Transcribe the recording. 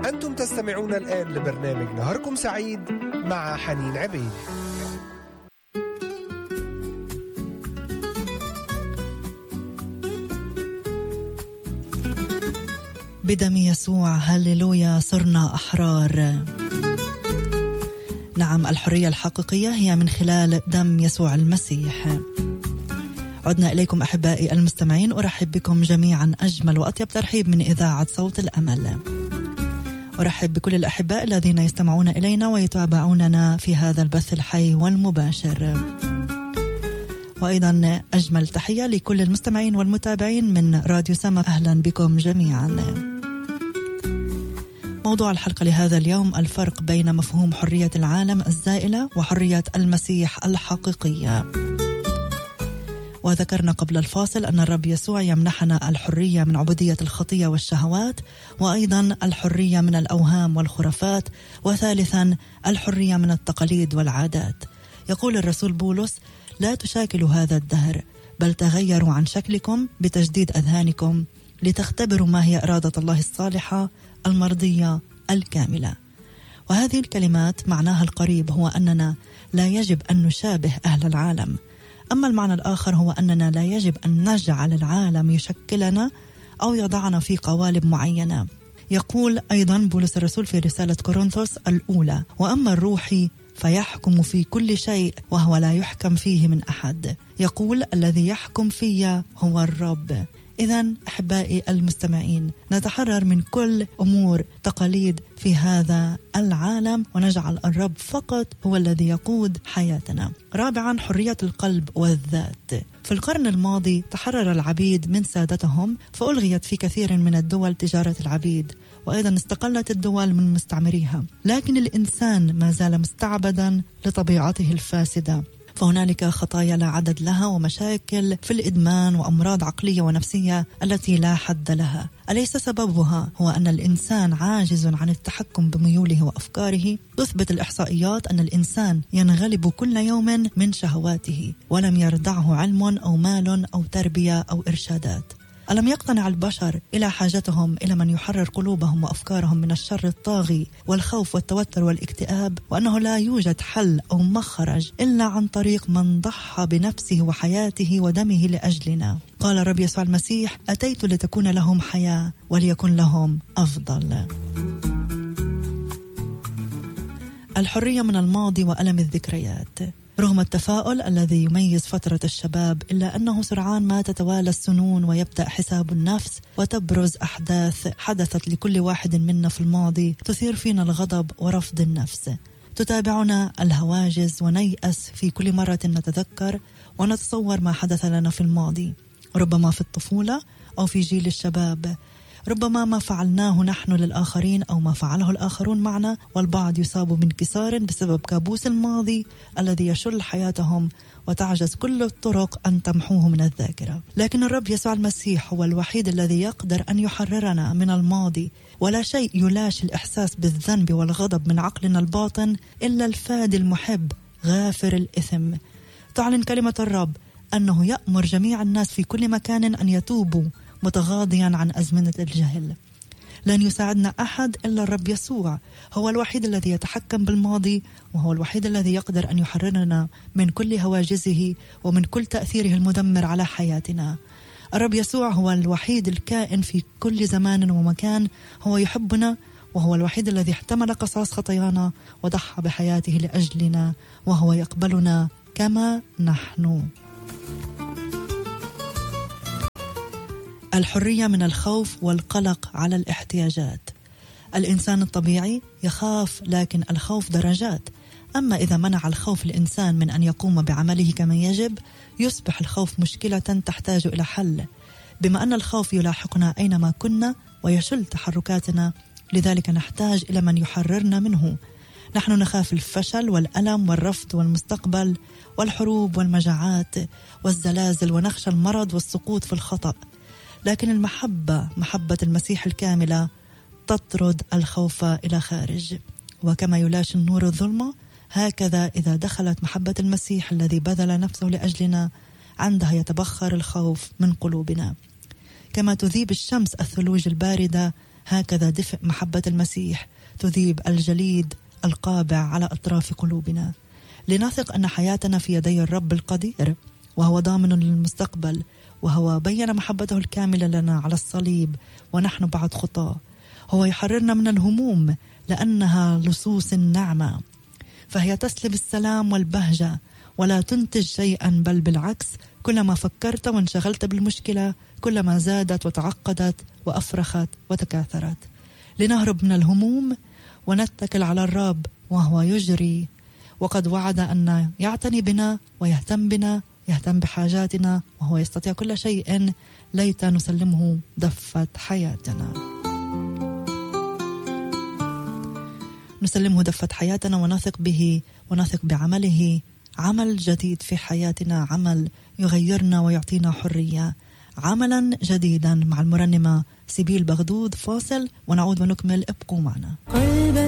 أنتم تستمعون الآن لبرنامج نهاركم سعيد مع حنين عبيد. بدم يسوع هللويا صرنا أحرار. نعم، الحرية الحقيقية هي من خلال دم يسوع المسيح. عدنا إليكم أحبائي المستمعين، أرحب بكم جميعا أجمل وأطيب ترحيب من إذاعة صوت الأمل. أرحب بكل الأحباء الذين يستمعون إلينا ويتابعوننا في هذا البث الحي والمباشر، وأيضا أجمل تحية لكل المستمعين والمتابعين من راديو سما. أهلا بكم جميعا. موضوع الحلقة لهذا اليوم: الفرق بين مفهوم حرية العالم الزائلة وحرية المسيح الحقيقية. وذكرنا قبل الفاصل أن الرب يسوع يمنحنا الحرية من عبودية الخطية والشهوات، وأيضا الحرية من الأوهام والخرافات، وثالثا الحرية من التقاليد والعادات. يقول الرسول بولس: لا تشاكلوا هذا الدهر، بل تغيروا عن شكلكم بتجديد أذهانكم لتختبروا ما هي إرادة الله الصالحة المرضية الكاملة. وهذه الكلمات معناها القريب هو أننا لا يجب أن نشابه أهل العالم، أما المعنى الآخر هو أننا لا يجب أن نجعل العالم يشكلنا أو يضعنا في قوالب معينة. يقول أيضا بولس الرسول في رسالة كورنثوس الأولى: وأما الروحي فيحكم في كل شيء وهو لا يحكم فيه من أحد. يقول: الذي يحكم في هو الرب. إذن أحبائي المستمعين، نتحرر من كل أمور تقاليد في هذا العالم ونجعل الرب فقط هو الذي يقود حياتنا. رابعا، حرية القلب والذات. في القرن الماضي تحرر العبيد من سادتهم، فألغيت في كثير من الدول تجارة العبيد، وأيضا استقلت الدول من مستعمريها، لكن الإنسان ما زال مستعبدا لطبيعته الفاسدة. فهنالك خطايا لا عدد لها ومشاكل في الإدمان وأمراض عقلية ونفسية التي لا حد لها. أليس سببها هو أن الإنسان عاجز عن التحكم بميوله وأفكاره؟ تثبت الإحصائيات أن الإنسان ينغلب كل يوم من شهواته، ولم يردعه علم أو مال أو تربية أو إرشادات. ألم يقتنع البشر إلى حاجتهم إلى من يحرر قلوبهم وأفكارهم من الشر الطاغي والخوف والتوتر والاكتئاب، وأنه لا يوجد حل أو مخرج إلا عن طريق من ضحى بنفسه وحياته ودمه لأجلنا. قال الرب يسوع المسيح: أتيت لتكون لهم حياة وليكن لهم أفضل. الحرية من الماضي وألم الذكريات. رغم التفاؤل الذي يميز فترة الشباب، إلا أنه سرعان ما تتوالى السنون ويبدأ حساب النفس، وتبرز أحداث حدثت لكل واحد منا في الماضي تثير فينا الغضب ورفض النفس. تتابعنا الهواجس ونيأس في كل مرة نتذكر ونتصور ما حدث لنا في الماضي، ربما في الطفولة أو في جيل الشباب، ربما ما فعلناه نحن للآخرين أو ما فعله الآخرون معنا، والبعض يصاب بانكسار بسبب كابوس الماضي الذي يشل حياتهم وتعجز كل الطرق أن تمحوه من الذاكرة. لكن الرب يسوع المسيح هو الوحيد الذي يقدر أن يحررنا من الماضي، ولا شيء يلاشي الإحساس بالذنب والغضب من عقلنا الباطن إلا الفادي المحب غافر الإثم. تعلن كلمة الرب أنه يأمر جميع الناس في كل مكان أن يتوبوا متغاضيا عن أزمنة الجهل. لن يساعدنا أحد إلا الرب يسوع، هو الوحيد الذي يتحكم بالماضي، وهو الوحيد الذي يقدر أن يحررنا من كل هواجسه ومن كل تأثيره المدمر على حياتنا. الرب يسوع هو الوحيد الكائن في كل زمان ومكان، هو يحبنا، وهو الوحيد الذي احتمل قصاص خطايانا وضحى بحياته لأجلنا، وهو يقبلنا كما نحن. الحرية من الخوف والقلق على الاحتياجات. الإنسان الطبيعي يخاف، لكن الخوف درجات. أما إذا منع الخوف الإنسان من أن يقوم بعمله كما يجب، يصبح الخوف مشكلة تحتاج إلى حل. بما أن الخوف يلاحقنا أينما كنا ويشل تحركاتنا، لذلك نحتاج إلى من يحررنا منه. نحن نخاف الفشل والألم والرفض والمستقبل والحروب والمجاعات والزلازل، ونخشى المرض والسقوط في الخطأ. لكن المحبة، محبة المسيح الكاملة، تطرد الخوف إلى خارج. وكما يلاشي النور الظلمة، هكذا إذا دخلت محبة المسيح الذي بذل نفسه لأجلنا، عندها يتبخر الخوف من قلوبنا. كما تذيب الشمس الثلوج الباردة، هكذا دفء محبة المسيح تذيب الجليد القابع على أطراف قلوبنا، لنثق أن حياتنا في يدي الرب القدير، وهو ضامن للمستقبل، وهو بين محبته الكاملة لنا على الصليب ونحن بعد خطاة. هو يحررنا من الهموم لأنها لصوص النعمة، فهي تسلب السلام والبهجة ولا تنتج شيئا، بل بالعكس كلما فكرت وانشغلت بالمشكلة كلما زادت وتعقدت وأفرخت وتكاثرت. لنهرب من الهموم ونتكل على الرب وهو يجري، وقد وعد أن يعتني بنا ويهتم بنا، يهتم بحاجاتنا، وهو يستطيع كل شيء. ليت نسلمه دفة حياتنا، نسلمه دفة حياتنا ونثق به ونثق بعمله، عمل جديد في حياتنا، عمل يغيرنا ويعطينا حرية، عملا جديدا. مع المرنمة سبيل بغدود فاصل ونعود ونكمل، ابقوا معنا.